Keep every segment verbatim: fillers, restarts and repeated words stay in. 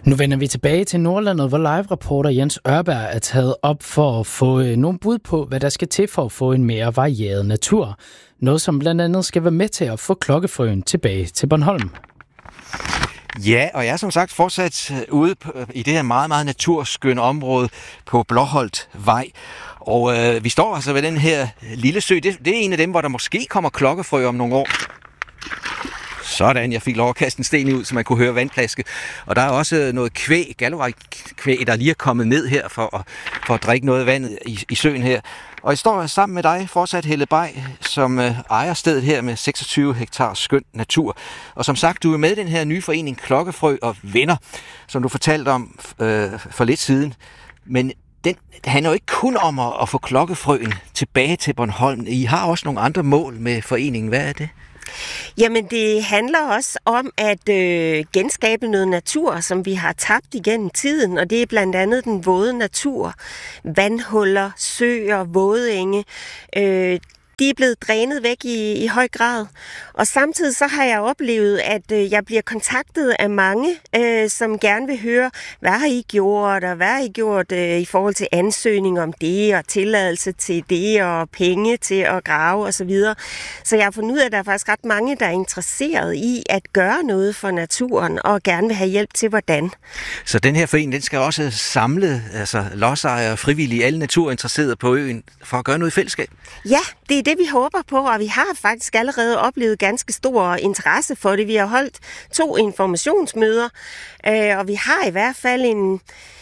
Nu vender vi tilbage til Nordlandet, hvor live-reporter Jens Ørberg er taget op for at få nogle bud på, hvad der skal til for at få en mere varieret natur. Noget, som blandt andet skal være med til at få klokkefrøen tilbage til Bornholm. Ja, og jeg er som sagt fortsat ude i det her meget, meget naturskønne område på Blåholtvej. Og øh, vi står altså ved den her lille sø. Det, det er en af dem, hvor der måske kommer klokkefrø om nogle år. Sådan, jeg fik lov at kaste en sten ud, så man kunne høre vandplaske. Og der er også noget kvæg, gallovaj-kvæg, der lige er kommet ned her for at, for at drikke noget af vandet i, i søen her. Og jeg står sammen med dig, fortsat Helle Bay, som øh, ejer stedet her med seksogtyve hektar skøn natur. Og som sagt, du er med i den her nye forening Klokkefrø og Venner, som du fortalte om øh, for lidt siden. Men den handler jo ikke kun om at, at få klokkefrøen tilbage til Bornholm. I har også nogle andre mål med foreningen. Hvad er det? Jamen, det handler også om at øh, genskabe noget natur, som vi har tabt igennem tiden, og det er blandt andet den våde natur. Vandhuller, søer, vådenge, øh, de er blevet drænet væk i, i høj grad. Og samtidig så har jeg oplevet, at øh, jeg bliver kontaktet af mange, øh, som gerne vil høre, hvad har I gjort, og hvad har I gjort øh, i forhold til ansøgning om det, og tilladelse til det, og penge til at grave osv. Så, så jeg har fundet ud af, at der er faktisk ret mange, der er interesseret i at gøre noget for naturen, og gerne vil have hjælp til, hvordan. Så den her forening, den skal også samle altså lodsejere, frivillige, alle naturinteresserede på øen, for at gøre noget i fællesskab? Ja, det er det, vi håber på, og vi har faktisk allerede oplevet ganske stor interesse for det. Vi har holdt to informationsmøder, øh, og vi har i hvert fald en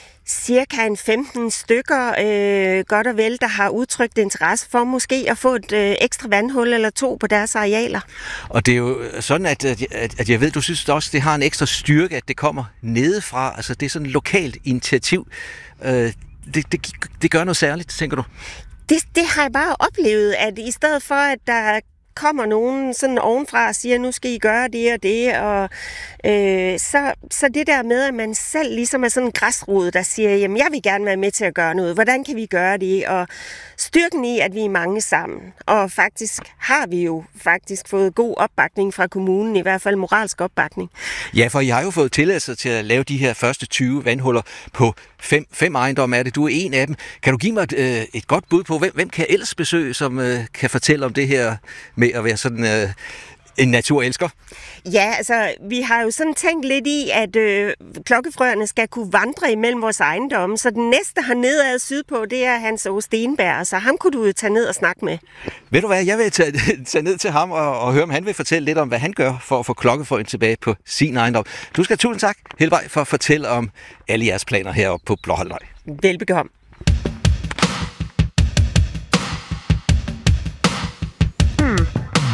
cirka en femten stykker, øh, godt og vel, der har udtrykt interesse for måske at få et øh, ekstra vandhul eller to på deres arealer. Og det er jo sådan, at, at, at jeg ved, du synes også, det har en ekstra styrke, at det kommer nedefra. Altså det er sådan et lokalt initiativ. Øh, det, det, det gør noget særligt, tænker du? Det, det har jeg bare oplevet, at i stedet for, at der kommer nogen sådan ovenfra og siger, nu skal I gøre det og det, og øh, så, så det der med, at man selv ligesom er sådan en græsrod, der siger, jamen jeg vil gerne være med til at gøre noget, hvordan kan vi gøre det, og styrken i, at vi er mange sammen, og faktisk har vi jo faktisk fået god opbakning fra kommunen, i hvert fald moralsk opbakning. Ja, for I har jo fået tilladelse til at lave de her første tyve vandhuller på fem, fem ejendomme, er det. Du er en af dem. Kan du give mig et, øh, et godt bud på, hvem, hvem kan jeg ellers besøge, som øh, kan fortælle om det her med at være sådan øh, en naturelsker? Ja, altså, vi har jo sådan tænkt lidt i, at øh, klokkefrøerne skal kunne vandre imellem vores ejendomme, så den næste hernede ad sydpå, det er Hans Åge Stenberg, så ham kunne du tage ned og snakke med. Ved du hvad, jeg vil tage, tage ned til ham og, og høre, om han vil fortælle lidt om, hvad han gør for at få klokkefrøen tilbage på sin ejendom. Du skal tusind tak, Helle Bay, for at fortælle om alle jeres planer heroppe på Blåholtvej. Velbekomme. Hmm.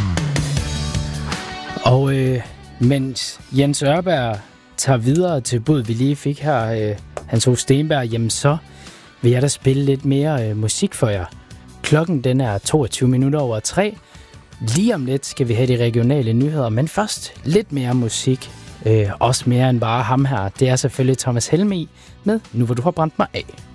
Og øh, mens Jens Ørberg tager videre til bud, vi lige fik her, øh, Hans Åge Stenberg, jamen så vil jeg da spille lidt mere øh, musik for jer. Klokken den er toogtyve minutter over tre. Lige om lidt skal vi have de regionale nyheder, men først lidt mere musik. Øh, også mere end bare ham her. Det er selvfølgelig Thomas Helmig med Nu hvor du har brændt mig af.